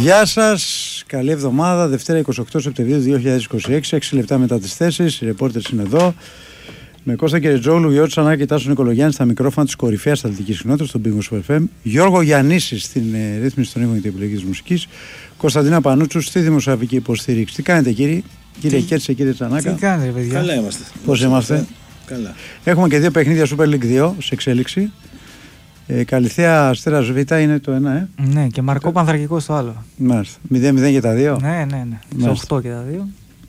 Γεια σας, καλή εβδομάδα, Δευτέρα 28 Σεπτεμβρίου 2026, 6 λεπτά μετά τις 4, οι ρεπόρτερς είναι εδώ. Με Κώστα Κερετζόγλου, Γιώργο Τσανάκη, Τάσο Νικολογιάννη στα μικρόφωνα της κορυφαίας αθλητικής κοινότητας, στον Pingo Sport FM. Γιώργο Γιαννίση στην ρύθμιση των ήχων και την επιλογή της μουσικής. Κωνσταντίνα Πανούτσου στη δημοσιογραφική υποστήριξη. Τι κάνετε, κύριε Κέρτσε, κύριε Τσανάκα? Τι κάνετε, παιδιά? Καλά είμαστε. Πώς είμαστε? Καλά. Έχουμε και δύο παιχνίδια Super League 2 σε εξέλιξη. Καλυθέα Αστέρας Β είναι το ένα, Ναι, και Μαρκό Πανθρακικό στο άλλο. Μάλιστα. 0-0 για τα δύο. Ναι. Σε 8 και τα δύο.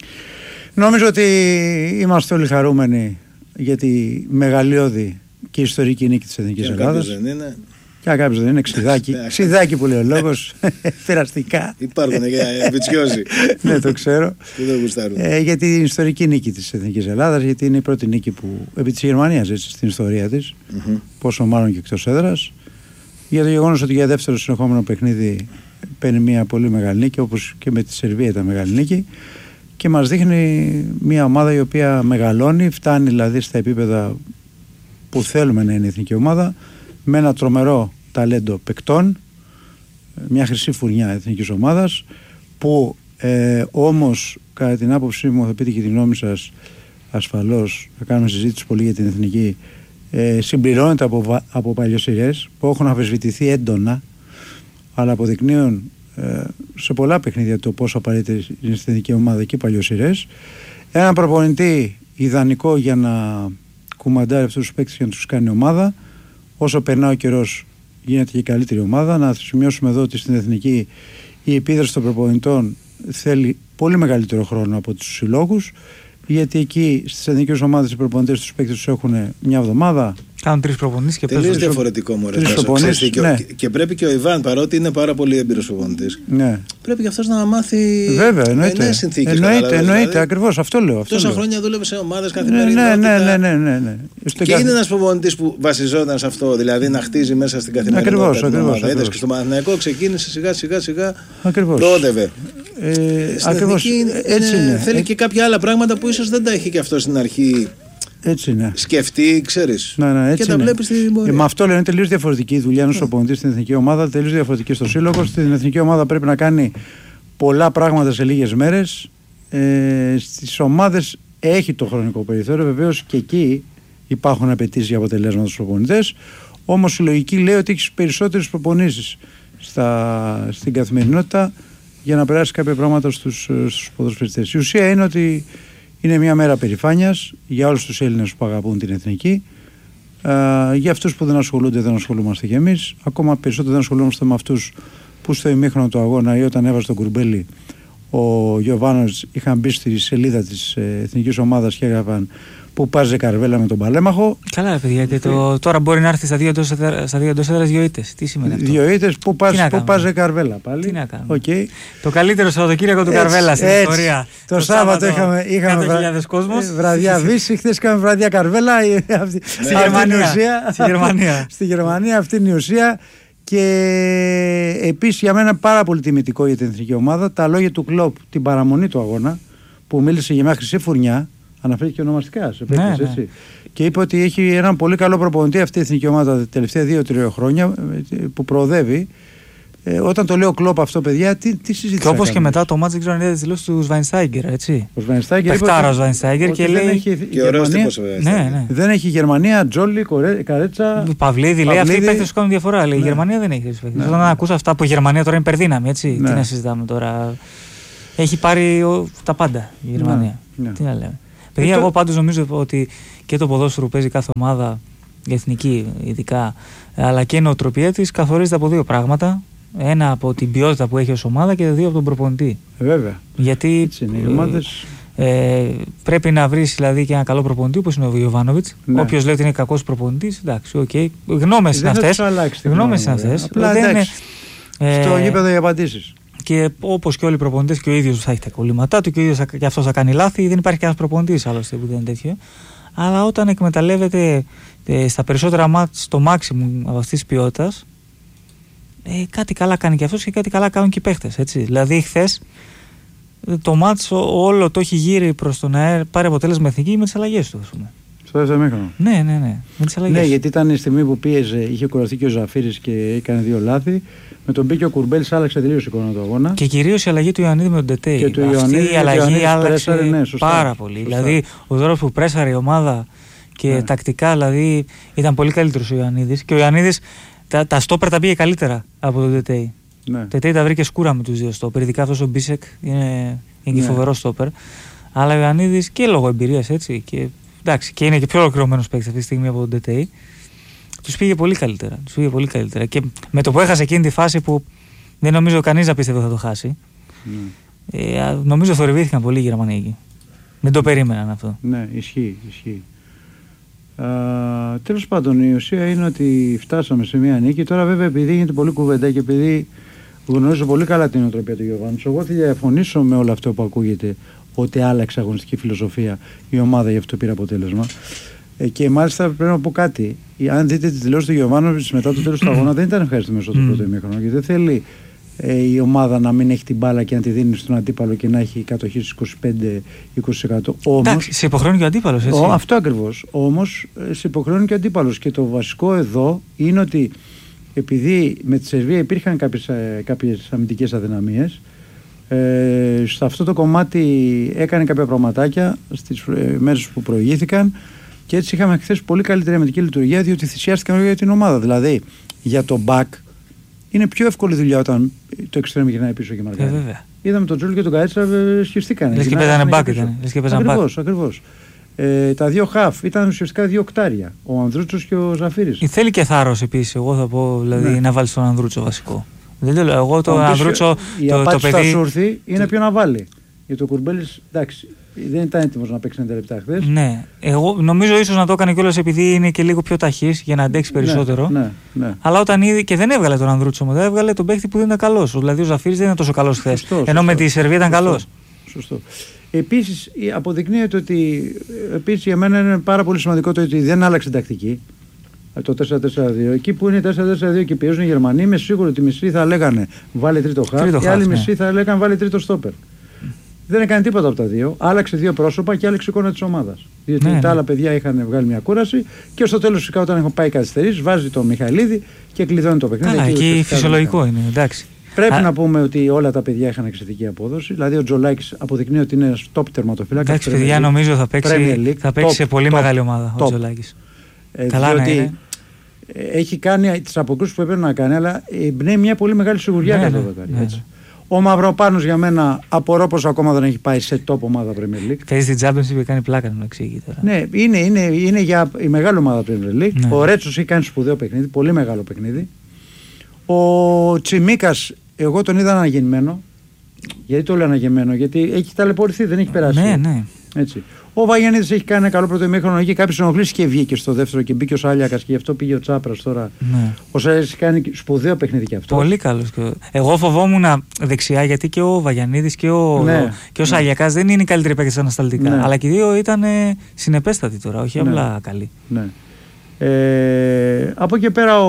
Νομίζω ότι είμαστε όλοι χαρούμενοι για τη μεγαλειώδη και ιστορική νίκη της Εθνικής Ελλάδας. Δεν είναι. Και κάποιος δεν είναι ξιδάκι. Ξιδάκι που λέει ο λόγος. Περαστικά. Υπάρχουν και βιτσιόζοι. Ναι, το ξέρω. Για την ιστορική νίκη της Εθνικής Ελλάδας, γιατί είναι η πρώτη νίκη που επί της Γερμανίας στην ιστορία της. Πόσο μάλλον και εκτός έδρας. Για το γεγονός ότι για δεύτερο συνεχόμενο παιχνίδι παίρνει μια πολύ μεγάλη νίκη, όπως και με τη Σερβία ήταν μεγάλη νίκη. Και μας δείχνει μια ομάδα η οποία μεγαλώνει, φτάνει δηλαδή στα επίπεδα που θέλουμε να είναι η εθνική ομάδα, με ένα τρομερό ταλέντο παικτών, μια χρυσή φουρνιά εθνικής ομάδας, που όμως κατά την άποψή μου, θα πείτε και την γνώμη σας ασφαλώς, θα κάνουμε συζήτηση πολύ για την εθνική, συμπληρώνεται από παλιοσυρές που έχουν αμφισβητηθεί έντονα, αλλά αποδεικνύουν σε πολλά παιχνίδια το πόσο απαραίτητη είναι στην εθνική ομάδα και οι παλιοσυρές. Έναν προπονητή ιδανικό για να κουμαντάρει αυτούς τους παίκτες και να τους κάνει ομάδα. Όσο περνά ο καιρός γίνεται και καλύτερη ομάδα. Να σημειώσουμε εδώ ότι στην εθνική η επίδραση των προπονητών θέλει πολύ μεγαλύτερο χρόνο από τους συλλόγους, γιατί εκεί στις εθνικές ομάδες οι προπονητές τους παίκτες τους έχουν μια εβδομάδα. Κάνουν 3 προπονήσεις και τελείως διαφορετικό μου αρέσει. Και πρέπει και ο Ιβάν, παρότι είναι πάρα πολύ έμπειρος προπονητής, πρέπει και αυτός να μάθει. Βέβαια, νέες συνθήκες. Εννοείται, ακριβώς αυτό λέω. Τόσα χρόνια δούλευε σε ομάδες καθημερινά. Ναι. Και είναι ένας προπονητής που βασιζόταν σε αυτό, δηλαδή να χτίζει μέσα στην καθημερινότητα την ομάδα. Είδες, και στο Παναθηναϊκό ξεκίνησε σιγά-σιγά. Πρόδευε. Στην εθνική θέλει και κάποια άλλα πράγματα που ίσως δεν τα έχει και αυτό στην αρχή. Έτσι είναι. Σκεφτεί, ξέρεις. Ναι, και τα βλέπει στην πορεία. Με αυτό λένε τελείως διαφορετική η δουλειά ενός προπονητή στην εθνική ομάδα, τελείως διαφορετική στο σύλλογο. Στην εθνική ομάδα πρέπει να κάνει πολλά πράγματα σε λίγες μέρες. Στις ομάδες έχει το χρονικό περιθώριο. Βεβαίως και εκεί υπάρχουν απαιτήσεις για αποτελέσματα στους προπονητές. Όμως η λογική λέει ότι έχει περισσότερες προπονήσεις στην καθημερινότητα για να περάσει κάποια πράγματα στους ποδοσφαιριστές. Η ουσία είναι ότι είναι μια μέρα περηφάνειας για όλους τους Έλληνες που αγαπούν την εθνική. Για αυτούς που δεν ασχολούνται, δεν ασχολούμαστε κι εμείς. Ακόμα περισσότερο δεν ασχολούμαστε με αυτούς που στο ημίχρονο του αγώνα ή όταν έβαζε τον Κουρμπέλι ο Γιωβάνοβιτς είχαν μπει στη σελίδα της εθνικής ομάδας και έγραφαν που πάζε Καρβέλα με τον Παλέμαχο. Καλά, παιδιά, και τώρα μπορεί να έρθει στα δύο εντός έδρας 2 ήττες. Τι σημαίνει αυτό? 2 ήττες που πάζε Καρβέλα πάλι. Τι να κάνουμε. Το καλύτερο Σαββατοκύριακο του Καρβέλα στην ιστορία. Το Σάββατο είχαμε 100.000 κόσμος. Βραδιά Βύση, χθες είχαμε βραδιά Καρβέλα. Στη Γερμανία αυτή είναι η ουσία. Και επίσης για μένα πάρα πολύ τιμητικό για την εθνική ομάδα τα λόγια του Κλοπ, την παραμονή του αγώνα, που μίλησε για μια χρυσή φουρνιά. Αναφέρθηκε ονομαστικά σε παίκτες, έτσι. Και είπε ότι έχει έναν πολύ καλό προπονητή αυτή η εθνική ομάδα τα τελευταία 2-3 χρόνια που προοδεύει. Όταν το λέω Κλοπ αυτό, παιδιά, τι συζήτηση. Και όπως και μετά το μάτς, δεν ξέρω αν είδατε τις δηλώσεις του Σβάινστάιγκερ, έτσι. Ο Σβάινστάιγκερ Πεχτάρα ο Σβάινστάιγκερ και λέει. Και ωραίος τύπος. Δεν έχει η Γερμανία, Τζόλι, Καρέτσα. Παυλίδη, λέει αυτοί οι παίκτες σου κάνουν διαφορά. Λέει η Γερμανία δεν έχει. Όταν ακούς αυτά που η Γερμανία τώρα είναι υπερδύναμη, έτσι. Τι να συζητάμε τώρα. Έχει πάρει τα πάντα η Γερμανία. Τι να λέμε. Παιδιά, εγώ πάντως νομίζω ότι και το ποδόσφαιρο παίζει κάθε ομάδα, η εθνική ειδικά, αλλά και η νοοτροπία της καθορίζεται από 2 πράγματα. Ένα από την ποιότητα που έχει ως ομάδα και 2 από τον προπονητή. Βέβαια. Γιατί πρέπει να βρεις δηλαδή και ένα καλό προπονητή όπως είναι ο Γιωβάνοβιτς. Όποιος λέει ότι είναι κακός προπονητής, εντάξει, οκ. Γνώμες είναι αυτές. Απλά εντάξει. Στο γήπεδο οι απαντήσεις. Και όπως και όλοι οι προπονητές και ο ίδιος θα έχει τα κολλήματά του και ο ίδιος και αυτός θα κάνει λάθη, δεν υπάρχει κανένας προπονητής άλλωστε που δεν είναι τέτοιο. Αλλά όταν εκμεταλλεύεται στα περισσότερα μάτς το maximum από αυτής της ποιότητας, κάτι καλά κάνει και αυτός και κάτι καλά κάνουν και οι παίχτες. Έτσι. Δηλαδή χθες το μάτς όλο το έχει γύρει προς το να πάρει αποτέλεσμα εθνική με τις αλλαγές του. Ας πούμε. Στο δεύτερο ημίχρονο. Ναι. Με τις αλλαγές. Ναι, γιατί ήταν η στιγμή που πίεζε, είχε κουραστεί και ο Ζαφύρης και έκανε 2 λάθη. Με τον μπήκε ο Κουρμπέλης, άλλαξε τελείως εικόνα του αγώνα. Και κυρίως η αλλαγή του Ιωαννίδη με τον Τετέι. Αυτή η αλλαγή άλλαξε πάρα πολύ. Σωστά. Δηλαδή, ο τρόπος που πρέσαρε η ομάδα και τακτικά, δηλαδή, ήταν πολύ καλύτερος ο Ιωαννίδης. Και ο Ιωαννίδης τα στόπερ τα πήγε καλύτερα από τον Τετέι. Ναι. Ο Τετέι τα βρήκε σκούρα με τους 2 στόπερ. Ειδικά αυτός ο Μπίσεκ είναι και φοβερός στόπερ. Αλλά ο Ιωαννίδης και λόγω εμπειρίας, έτσι. Και είναι και πιο ολοκληρωμένος παίκτης αυτή τη στιγμή από τον Τετέι. Τους πήγε πολύ καλύτερα. Και με το που έχασε εκείνη τη φάση που δεν νομίζω κανείς να πίστευε θα το χάσει. Νομίζω θορυβήθηκαν πολύ οι Γερμανοί εκεί. Δεν το περίμεναν αυτό. Ναι, ισχύει. Τέλος πάντων, η ουσία είναι ότι φτάσαμε σε μια νίκη. Τώρα, βέβαια, επειδή γίνεται πολύ κουβέντα και επειδή γνωρίζω πολύ καλά την οτροπία του Γιωβάνοβιτς, εγώ θα διαφωνήσω με όλο αυτό που ακούγεται ότι άλλαξε αγωνιστική φιλοσοφία η ομάδα, γι' αυτό πήρε αποτέλεσμα. Και μάλιστα πρέπει να πω κάτι. Αν δείτε τη δηλώση του Γιωβάνοβιτς μετά το τέλος του αγώνα, δεν ήταν ευχαριστημένο στο πρώτο ημίχρονο. Γιατί δεν θέλει η ομάδα να μην έχει την μπάλα και να τη δίνει στον αντίπαλο και να έχει κατοχή στις 25-20%. Εντάξει, σε υποχρεώνει και ο αντίπαλος, έτσι. Αυτό ακριβώς. Όμως σε υποχρεώνει και ο αντίπαλος. Και το βασικό εδώ είναι ότι επειδή με τη Σερβία υπήρχαν κάποιες αμυντικές αδυναμίες, σε αυτό το κομμάτι έκανε κάποια πραγματάκια στις μέρες που προηγήθηκαν και έτσι είχαμε χθες πολύ καλύτερη αμυντική λειτουργία, διότι θυσιάστηκαν για την ομάδα. Δηλαδή για το back είναι πιο εύκολη δουλειά όταν το εξτρέμ γυρνάει πίσω και μαρκάρει. Είδαμε τον Τζόλι και τον Καέτσα σχιστήκανε. Λες και παίζανε back ήταν. Ακριβώς. Τα 2 χαφ ήταν ουσιαστικά 2 οκτάρια. Ο Ανδρούτσος και ο Ζαφύρης. Θέλει και θάρρος επίσης. Εγώ θα πω δηλαδή να βάλει τον Ανδρούτσο βασικό. Δεν το λέω. Εγώ το Ανδρούτσο. Η απάτη που θα σου έρθει είναι ποιο να βάλει. Γιατί ο Κουρμπέλης, εντάξει, δεν ήταν έτοιμος να παίξει 90 λεπτά χθες. Ναι. Εγώ νομίζω ίσως να το έκανε κιόλας επειδή είναι και λίγο πιο ταχύς για να αντέξει περισσότερο. Ναι. Αλλά όταν είδε και δεν έβγαλε τον Ανδρούτσο μετά, έβγαλε τον παίχτη που δεν ήταν καλός. Δηλαδή ο Ζαφύρης δεν ήταν τόσο καλός χθες. Ενώ με τη Σερβία ήταν καλός. Σωστό. Επίσης αποδεικνύεται ότι για μένα είναι πάρα πολύ σημαντικό το ότι δεν άλλαξε τακτική. Το 4-4-2. Εκεί που είναι 4-4-2 και πιέζουν οι Γερμανοί, είμαι σίγουρο ότι οι μισοί θα λέγανε βάλε τρίτο χαφ, οι άλλοι μισοί θα λέγανε βάλε τρίτο στόπερ. Δεν έκανε τίποτα από τα δύο. Άλλαξε 2 πρόσωπα και άλλαξε εικόνα της ομάδας. Διότι τα άλλα παιδιά είχαν βγάλει μια κούραση και στο τέλος, φυσικά, όταν έχουν πάει καθυστερήσεις, βάζει τον Μιχαηλίδη και κλειδώνει το παιχνίδι. Καλά, εκεί φυσιολογικό είναι. Εντάξει. Πρέπει να πούμε ότι όλα τα παιδιά είχαν εξαιρετική απόδοση. Δηλαδή ο Τζολάκης αποδεικνύει ότι είναι ένας top τερματοφύλακας. Εντάξει, παιδιά, νομίζω θα παίξει σε πολύ μεγάλη ομάδα ο Τζολάκης. Καλά, διότι έχει κάνει τις αποκρούσεις που έπρεπε να κάνει, αλλά εμπνέει μια πολύ μεγάλη σιγουριά κατά το δεκάρι. Ο Μαυροπάνος για μένα απορώ πως ακόμα δεν έχει πάει σε top ομάδα Premier League. Παίζει την Championship και κάνει πλάκα να το εξηγεί τώρα. Ναι, είναι για η μεγάλη ομάδα Premier League. Ναι. Ο Ρέτσος έχει κάνει σπουδαίο παιχνίδι, πολύ μεγάλο παιχνίδι. Ο Τσιμίκας, εγώ τον είδα αναγεννημένο. Γιατί το λέω αναγεννημένο, γιατί έχει ταλαιπωρηθεί, δεν έχει περάσει. Ναι. Έτσι. Ο Βαγιανίδης έχει κάνει ένα καλό πρώτο ημίχρονο, είχε κάποιες ενοχλήσεις και βγήκε στο δεύτερο και μπήκε ο Σάλιακας και γι' αυτό πήγε ο Τσάπρας τώρα. Ναι. Ο Σάλιακας έχει κάνει σπουδαίο παιχνίδι και αυτό. Πολύ καλός. Εγώ φοβόμουν δεξιά γιατί και ο Βαγιανίδης και ο Σάλιακας δεν είναι οι καλύτεροι παίκτες ανασταλτικά. Ναι. Αλλά και οι δύο ήταν συνεπέστατοι τώρα, όχι απλά καλοί. Ναι. Από εκεί πέρα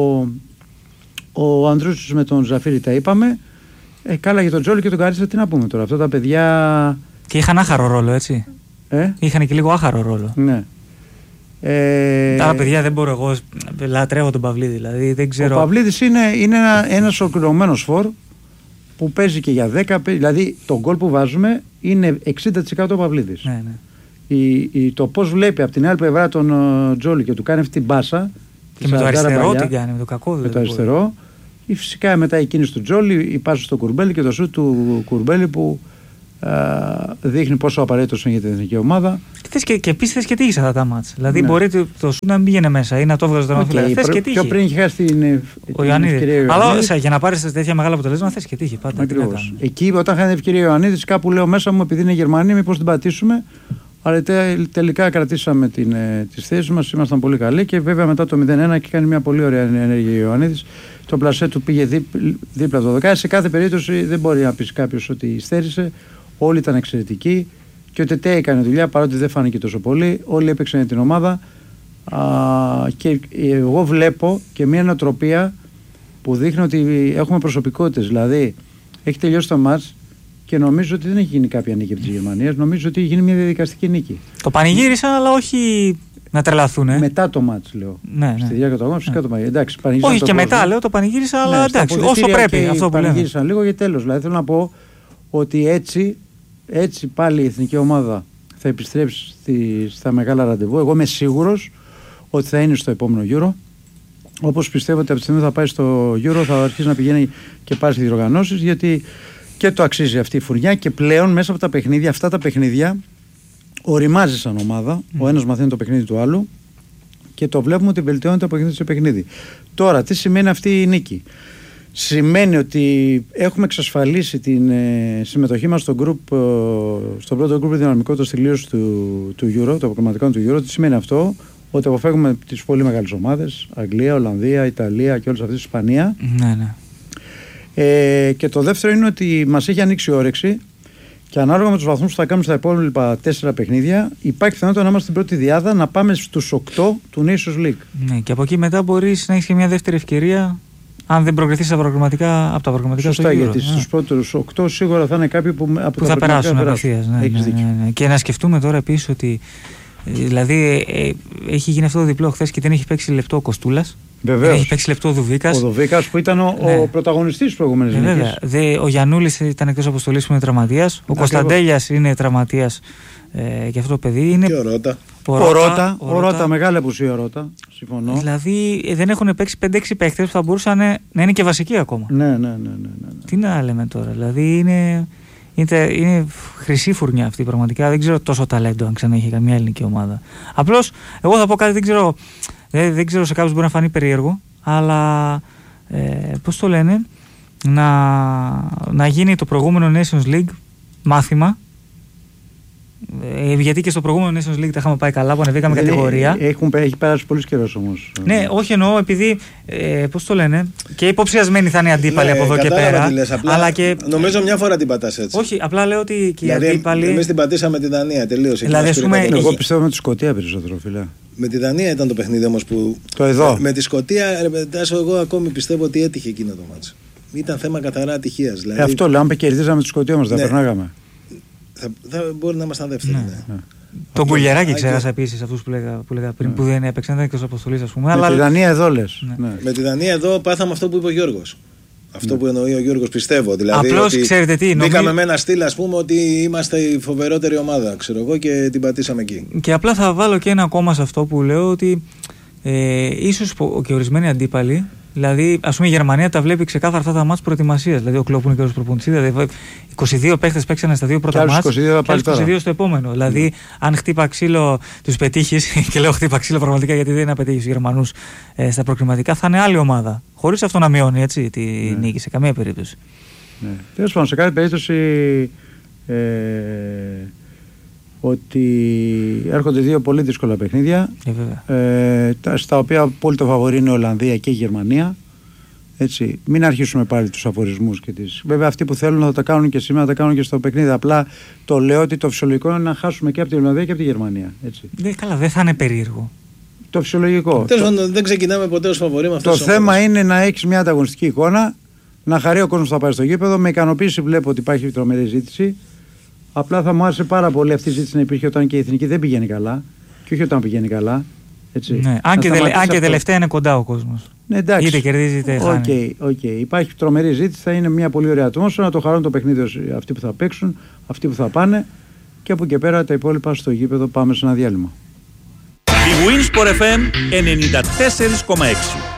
ο Ανδρούτσος με τον Ζαφύρη τα είπαμε. Καλά για τον Τζόλι και τον Καρίτσα, τι να πούμε τώρα. Αυτά τα παιδιά. Και είχαν άχαρο ρόλο, έτσι. Είχαν και λίγο άχαρο ρόλο. Ναι. Τα παιδιά δεν μπορώ εγώ. Λατρεύω τον Παυλίδη, δηλαδή δεν ξέρω. Ο Παυλίδης είναι ένας ολοκληρωμένος φορ που παίζει και για 10. Δηλαδή το γκολ που βάζουμε είναι 60% ο Παυλίδης. Ναι. Το πώς βλέπει από την άλλη πλευρά τον Τζόλι και του κάνει αυτή την μπάσα. Και με το αριστερό την κάνει, με το κακό δηλαδή. Με το αριστερό. Ή φυσικά μετά η κίνηση του Τζόλι, η πάση στο Κουρμπέλι και το σούτ του Κουρμπέλι που δείχνει πόσο απαραίτητος είναι για την εθνική ομάδα. Και επίσης θες και τύχει σε αυτά τα μάτς. Δηλαδή μπορεί το σούτ να μην πήγαινε μέσα ή να το βγάζει τον αμφιλά. Θες και τύχει. Πιο πριν είχε χάσει την ευκαιρία. Αλλά για να πάρεις τέτοια μεγάλα αποτελέσματα θες και τύχει. Ακριβώς. Εκεί όταν είχαν ευκαιρία ο Ιωαννίδης, κάπου λέω μέσα μου, επειδή είναι Γερμανοί, μήπως την πατήσουμε. Αλλά τελικά κρατήσαμε τις θέσεις μας, ήμασταν πολύ καλοί και βέβαια μετά το 0-1 και κάνει μια πολύ ωραία ενέργεια ο Ιωαννίδης. Το πλασέ του πήγε δίπλα το δοκάρι. Σε κάθε περίπτωση δεν μπορεί να πει κάποιος ότι στέρισε. Όλοι ήταν εξαιρετικοί και ο Τετέ έκανε δουλειά παρότι δεν φάνηκε τόσο πολύ. Όλοι έπαιξαν την ομάδα και εγώ βλέπω και μια νοοτροπία που δείχνει ότι έχουμε προσωπικότητες. Δηλαδή έχει τελειώσει το μάτς και νομίζω ότι δεν έχει γίνει κάποια νίκη από τη Γερμανία. Νομίζω ότι έχει γίνει μια διαδικαστική νίκη. Το πανηγύρισαν, αλλά όχι να τρελαθούν. Μετά το μάτς, λέω. Ναι. Στη διάρκεια του αγώνα, φυσικά το πανηγύρισαν. Εντάξει, όχι και μετά, λέω, το πανηγύρισα, αλλά εντάξει, όσο πρέπει. Αυτό που πανηγύρισαν λίγο και τέλος. Δηλαδή θέλω να πω ότι έτσι πάλι η εθνική ομάδα θα επιστρέψει στα μεγάλα ραντεβού. Εγώ είμαι σίγουρος ότι θα είναι στο επόμενο Euro. Όπως πιστεύω ότι από τη στιγμή θα πάει στο Euro θα αρχίσει να πηγαίνει και πάλι στις διοργανώσεις, γιατί και το αξίζει αυτή η φουρνιά και πλέον μέσα από τα παιχνίδια, αυτά τα παιχνίδια οριμάζει σαν ομάδα. Ο ένας μαθαίνει το παιχνίδι του άλλου και το βλέπουμε ότι βελτιώνεται από παιχνίδι σε παιχνίδι. Τώρα, τι σημαίνει αυτή η νίκη? Σημαίνει ότι έχουμε εξασφαλίσει την συμμετοχή μας στο πρώτο γκρουπ δυναμικότητας τελείωση του Euro, το προγραμματικό του Euro. Τι σημαίνει αυτό? Ότι αποφεύγουμε τις πολύ μεγάλες ομάδες, Αγγλία, Ολλανδία, Ιταλία και όλες αυτές, Ισπανία. Ναι. Και το δεύτερο είναι ότι μας έχει ανοίξει η όρεξη και ανάλογα με τους βαθμούς που θα κάνουμε στα υπόλοιπα 4 παιχνίδια, υπάρχει πιθανότητα να είμαστε στην πρώτη διάδα να πάμε στους 8 του Nations League. Ναι, και από εκεί μετά μπορείς να έχεις και μια δεύτερη ευκαιρία, αν δεν προκριθείς από τα προγραμματικά. Σωστά, γιατί στους πρώτους 8 σίγουρα θα είναι κάποιοι που θα περάσουν απευθείας. Ναι. Και να σκεφτούμε τώρα επίσης ότι. Δηλαδή έχει γίνει αυτό το διπλό χθες και δεν έχει παίξει λεπτό ο Κοστούλας. Βεβαίως. Έχει παίξει λεπτό ο Δουβίκας. Ο Δουβίκας που ήταν ο πρωταγωνιστής της προηγούμενης νίκης. Ο Γιαννούλης ήταν εκτός αποστολής που είναι τραυματίας. Ο Κωνσταντέλιας είναι τραυματίας και αυτό το παιδί είναι. Και ο Ρώτα, μεγάλη απουσία ο Ρώτα. Συμφωνώ. Δηλαδή δεν έχουν παίξει 5-6 παίκτες που θα μπορούσαν να είναι και βασικοί ακόμα. Ναι. Τι να λέμε τώρα. Δηλαδή είναι χρυσή φουρνιά αυτή πραγματικά. Δεν ξέρω τόσο ταλέντο αν ξανά είχε καμία ελληνική ομάδα. Απλώς εγώ θα πω κάτι, δεν ξέρω σε κάποιους μπορεί να φανεί περίεργο, αλλά πώς το λένε, να γίνει το προηγούμενο Nations League μάθημα. Γιατί και στο προηγούμενο Nations League τα είχαμε πάει καλά που ανεβήκαμε κατηγορία. Έχει περάσει πολύ καιρός όμως. Ναι, όχι εννοώ επειδή. Πώς το λένε, και υποψιασμένοι θα είναι αντίπαλοι από εδώ και πέρα. Αλλά και... Νομίζω μια φορά την πατάς έτσι. Όχι, απλά λέω ότι και οι αντίπαλοι. Εμείς την πατήσαμε τη Δανία τελείως. Δηλαδή, εγώ πιστεύω με τη Σκωτία περισσότερο, φίλε. Με τη Δανία ήταν το παιχνίδι όμως που. Το εδώ. Με τη Σκωτία, εγώ ακόμη πιστεύω ότι έτυχε εκείνο το μάτσο. Ήταν θέμα καθαρά ατυχίας. Δηλαδή... Αυτό λέω, αν κερδίζαμε τη Σκωτία όμως, δεν περνάγαμε. Θα μπορεί να ήμασταν δεύτεροι. Ναι. Τον Κουλιαράκη ξέχασα επίσης, αυτούς που λέγα πριν, που δεν έπαιξαν, ήταν εκτός αποστολής, ας πούμε. Με τη Δανία εδώ λες. Ναι. Με τη Δανία εδώ πάθαμε αυτό που είπε ο Γιώργος. Αυτό που εννοεί ο Γιώργος, πιστεύω. Δηλαδή, απλώς ξέρετε τι. Μπήκαμε με ένα στυλ, ας πούμε, ότι είμαστε η φοβερότερη ομάδα, ξέρω εγώ, και την πατήσαμε εκεί. Και απλά θα βάλω και ένα ακόμα σε αυτό που λέω, ότι ίσως και ορισμένοι αντίπαλοι. Δηλαδή, ας πούμε, η Γερμανία τα βλέπει ξεκάθαρα αυτά τα μάτς προετοιμασίας. Δηλαδή, ο Κλόπ είναι και ο προπονητής. Δηλαδή, 22 παίχτες παίξανε στα 2 πρώτα μάτς. Και 22 στο επόμενο. Δηλαδή, αν χτύπα ξύλο τους πετύχεις, και λέω χτύπα ξύλο πραγματικά γιατί δεν είναι να πετύχεις τους Γερμανούς στα προκριματικά, θα είναι άλλη ομάδα. Χωρίς αυτό να μειώνει έτσι, τη νίκη σε καμία περίπτωση. Τέλος πάντων, σε κάθε περίπτωση. Ότι έρχονται 2 πολύ δύσκολα παιχνίδια, στα οποία πολύ το φαβορί είναι η Ολλανδία και η Γερμανία. Έτσι, μην αρχίσουμε πάλι τους αφορισμούς και τις. Βέβαια, αυτοί που θέλουν θα τα κάνουν και σήμερα, θα τα κάνουν και στο παιχνίδι. Απλά το λέω ότι το φυσιολογικό είναι να χάσουμε και από την Ολλανδία και από τη Γερμανία. Έτσι. Καλά, δεν θα είναι περίεργο. Το φυσιολογικό. Δεν ξεκινάμε ποτέ ως φαβορί με αυτό. Το θέμα είναι να έχεις μια ανταγωνιστική εικόνα, να χαρεί ο κόσμος που θα πάει στο γήπεδο. Με ικανοποίηση βλέπω ότι υπάρχει τρομερή ζήτηση. Απλά θα μου άρεσε πάρα πολύ αυτή η ζήτηση να υπήρχε όταν και η εθνική δεν πηγαίνει καλά. Και όχι όταν πηγαίνει καλά. Έτσι. Ναι, αν και τελευταία είναι κοντά ο κόσμος. Ναι, εντάξει. Είτε κερδίζει είτε χάνει. Υπάρχει τρομερή ζήτηση, θα είναι μια πολύ ωραία ατμόσφαιρα. Να το χαρούν το παιχνίδι αυτοί που θα παίξουν, αυτοί που θα πάνε. Και από εκεί πέρα τα υπόλοιπα στο γήπεδο πάμε σε ένα διάλειμμα. Η Winsport FM 94,6.